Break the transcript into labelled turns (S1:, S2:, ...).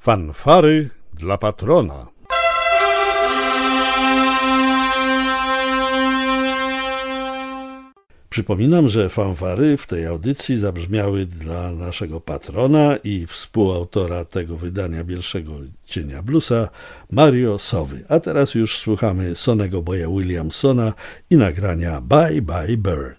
S1: Fanfary dla patrona. Przypominam, że fanfary w tej audycji zabrzmiały dla naszego patrona i współautora tego wydania Bielszego Cienia Bluesa, Mario Sowy. A teraz już słuchamy Sonny'ego Boya Williamsona i nagrania Bye Bye Bird.